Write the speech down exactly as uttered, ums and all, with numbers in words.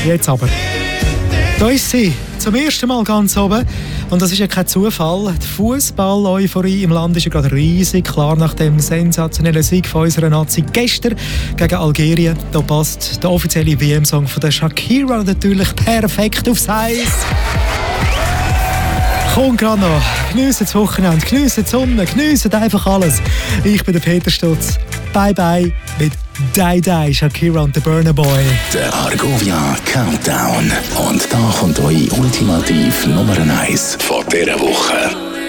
Jetzt aber. Da ist sie, zum ersten Mal ganz oben. Und das ist ja kein Zufall. Die Fußball-Euphorie im Land ist ja gerade riesig. Klar, nach dem sensationellen Sieg von unserer Nazi gestern gegen Algerien. Da passt der offizielle W M-Song von der Shakira natürlich perfekt aufs Eis. Kommt gerade noch. Geniessen das Wochenende, geniessen die Sonne, geniessen einfach alles. Ich bin der Peter Stutz. Bye bye mit Die Die, Shakira und der Burna Boy. Der Argovia Countdown. Und da kommt eure ultimativ Nummer eins von dieser Woche.